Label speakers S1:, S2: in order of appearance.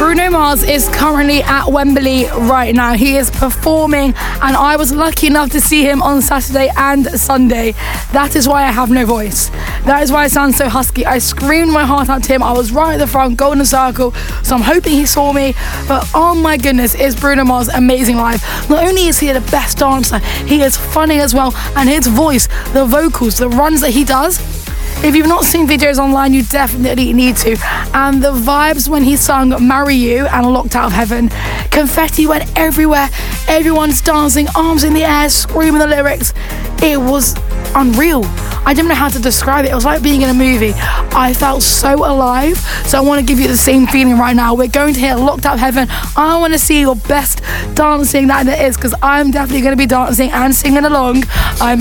S1: Bruno Mars is currently at Wembley right now. He is performing, and I was lucky enough to see him on Saturday and Sunday. That is why I have no voice. That is why I sound so husky. I screamed my heart out to him. I was right at the front, golden circle, so I'm hoping he saw me. But oh my goodness, is Bruno Mars amazing live. Not only is he the best dancer, he is funny as well, and his voice, the vocals, the runs that he does. If you've not seen videos online, you definitely need to. And the vibes when he sung Marry You and Locked Out of Heaven, confetti went everywhere. Everyone's dancing, arms in the air, screaming the lyrics. It was unreal. I don't know how to describe it. It was like being in a movie. I felt so alive. So I want to give you the same feeling right now. We're going to hear Locked Out of Heaven. I want to see your best dancing that there is, because I'm definitely going to be dancing and singing along.